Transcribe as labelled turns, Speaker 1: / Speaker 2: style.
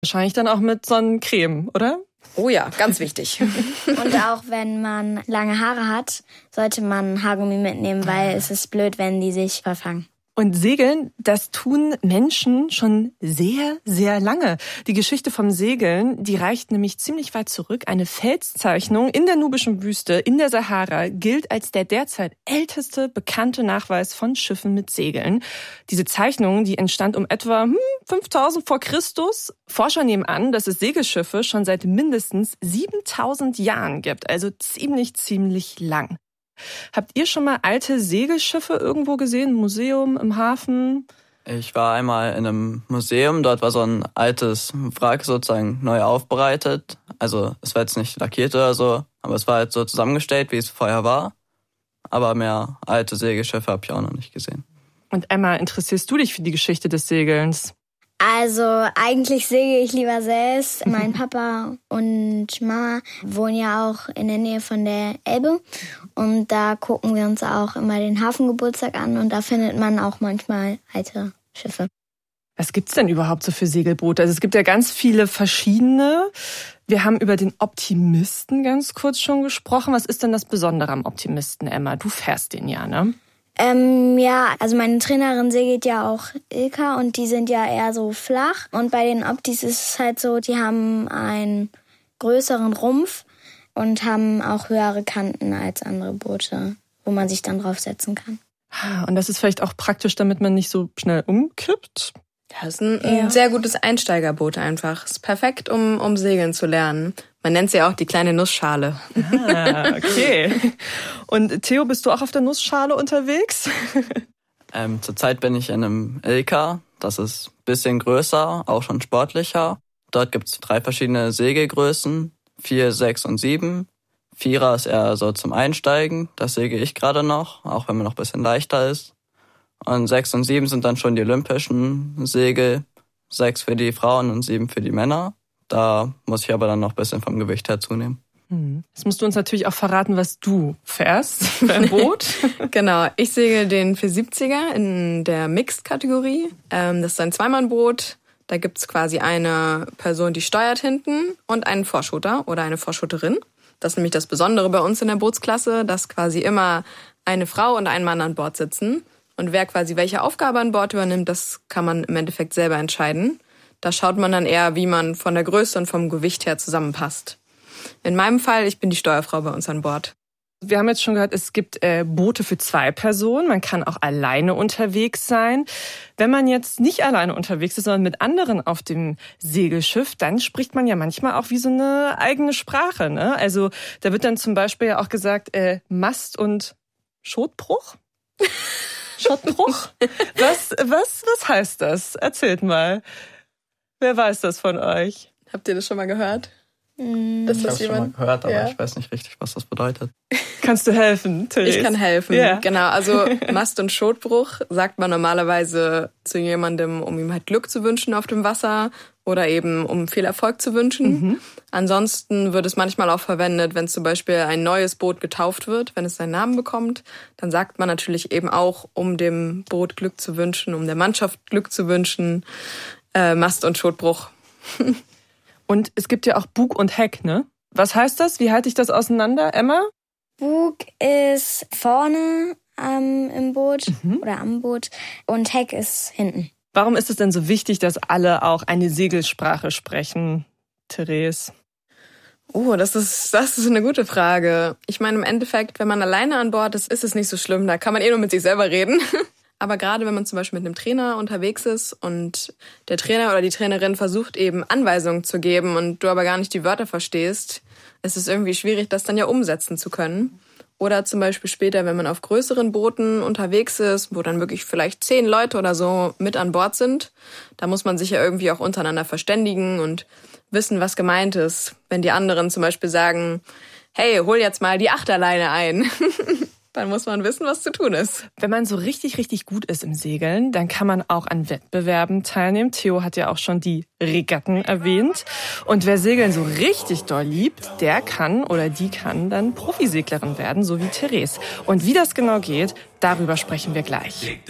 Speaker 1: Wahrscheinlich dann auch mit Sonnencreme, oder?
Speaker 2: Oh ja, ganz wichtig.
Speaker 3: Und auch wenn man lange Haare hat, sollte man Haargummi mitnehmen, weil es ist blöd, wenn die sich verfangen.
Speaker 1: Und Segeln, das tun Menschen schon sehr, sehr lange. Die Geschichte vom Segeln, die reicht nämlich ziemlich weit zurück. Eine Felszeichnung in der nubischen Wüste, in der Sahara, gilt als der derzeit älteste bekannte Nachweis von Schiffen mit Segeln. Diese Zeichnung, die entstand um etwa 5000 vor Christus. Forscher nehmen an, dass es Segelschiffe schon seit mindestens 7000 Jahren gibt. Also ziemlich lang. Habt ihr schon mal alte Segelschiffe irgendwo gesehen? Im Museum, im Hafen?
Speaker 4: Ich war einmal in einem Museum, dort war so ein altes Wrack sozusagen neu aufbereitet. Also es war jetzt nicht lackiert oder so, aber es war halt so zusammengestellt, wie es vorher war. Aber mehr alte Segelschiffe habe ich auch noch nicht gesehen.
Speaker 1: Und Emma, interessierst du dich für die Geschichte des Segelns?
Speaker 3: Also eigentlich segel ich lieber selbst. Mein Papa und Mama wohnen ja auch in der Nähe von der Elbe. Und da gucken wir uns auch immer den Hafengeburtstag an. Und da findet man auch manchmal alte Schiffe.
Speaker 1: Was gibt's denn überhaupt so für Segelboote? Also es gibt ja ganz viele verschiedene. Wir haben über den Optimisten ganz kurz schon gesprochen. Was ist denn das Besondere am Optimisten, Emma? Du fährst den ja, ne?
Speaker 3: Ja, also meine Trainerin segelt ja auch Ilka und die sind ja eher so flach. Und bei den Optis ist es halt so, die haben einen größeren Rumpf und haben auch höhere Kanten als andere Boote, wo man sich dann draufsetzen kann.
Speaker 1: Und das ist vielleicht auch praktisch, damit man nicht so schnell umkippt?
Speaker 2: Das ist ein sehr gutes Einsteigerboot einfach. Ist perfekt, um segeln zu lernen. Man nennt sie auch die kleine Nussschale.
Speaker 1: Ah, okay. Und Theo, bist du auch auf der Nussschale unterwegs?
Speaker 4: Zurzeit bin ich in einem Ilka. Das ist ein bisschen größer, auch schon sportlicher. Dort gibt's 3 verschiedene Segelgrößen, 4, 6 und 7. 4er ist eher so zum Einsteigen. Das segel ich gerade noch, auch wenn man noch ein bisschen leichter ist. Und 6 und 7 sind dann schon die olympischen Segel. 6 für die Frauen und 7 für die Männer. Da muss ich aber dann noch ein bisschen vom Gewicht her zunehmen.
Speaker 1: Jetzt musst du uns natürlich auch verraten, was du fährst für ein Boot.
Speaker 2: Genau, ich segel den 470er in der Mixed-Kategorie. Das ist ein Zweimannboot. Da gibt's quasi eine Person, die steuert hinten und einen Vorschooter oder eine Vorschooterin. Das ist nämlich das Besondere bei uns in der Bootsklasse, dass quasi immer eine Frau und ein Mann an Bord sitzen. Und wer quasi welche Aufgabe an Bord übernimmt, das kann man im Endeffekt selber entscheiden. Da schaut man dann eher, wie man von der Größe und vom Gewicht her zusammenpasst. In meinem Fall, ich bin die Steuerfrau bei uns an Bord.
Speaker 1: Wir haben jetzt schon gehört, es gibt Boote für 2 Personen. Man kann auch alleine unterwegs sein. Wenn man jetzt nicht alleine unterwegs ist, sondern mit anderen auf dem Segelschiff, dann spricht man ja manchmal auch wie so eine eigene Sprache, ne? Also da wird dann zum Beispiel ja auch gesagt, Mast- und Schotbruch? Schottbruch? Was heißt das? Erzählt mal. Wer weiß das von euch?
Speaker 2: Habt ihr das schon mal gehört?
Speaker 4: Ich habe es schon mal gehört, aber ich weiß nicht richtig, was das bedeutet.
Speaker 1: Kannst du helfen, Therese?
Speaker 2: Ich kann helfen,
Speaker 1: ja.
Speaker 2: Genau. Also Mast- und Schotbruch sagt man normalerweise zu jemandem, um ihm halt Glück zu wünschen auf dem Wasser oder eben um viel Erfolg zu wünschen. Ansonsten wird es manchmal auch verwendet, wenn zum Beispiel ein neues Boot getauft wird, wenn es seinen Namen bekommt. Dann sagt man natürlich eben auch, um dem Boot Glück zu wünschen, um der Mannschaft Glück zu wünschen, Mast- und Schotbruch.
Speaker 1: Und es gibt ja auch Bug und Heck, ne? Was heißt das? Wie halte ich das auseinander, Emma?
Speaker 3: Bug ist vorne im Boot oder am Boot und Heck ist hinten.
Speaker 1: Warum ist es denn so wichtig, dass alle auch eine Segelsprache sprechen, Therese?
Speaker 2: Oh, das ist eine gute Frage. Ich meine, im Endeffekt, wenn man alleine an Bord ist, ist es nicht so schlimm. Da kann man nur mit sich selber reden. Aber gerade wenn man zum Beispiel mit einem Trainer unterwegs ist und der Trainer oder die Trainerin versucht eben Anweisungen zu geben und du aber gar nicht die Wörter verstehst, ist es irgendwie schwierig, das dann ja umsetzen zu können. Oder zum Beispiel später, wenn man auf größeren Booten unterwegs ist, wo dann wirklich vielleicht 10 Leute oder so mit an Bord sind, da muss man sich ja irgendwie auch untereinander verständigen und wissen, was gemeint ist. Wenn die anderen zum Beispiel sagen, hey, hol jetzt mal die Achterleine ein. Dann muss man wissen, was zu tun ist.
Speaker 1: Wenn man so richtig gut ist im Segeln, dann kann man auch an Wettbewerben teilnehmen. Theo hat ja auch schon die Regatten erwähnt. Und wer Segeln so richtig doll liebt, der kann oder die kann dann Profiseglerin werden, so wie Therese. Und wie das genau geht, darüber sprechen wir gleich.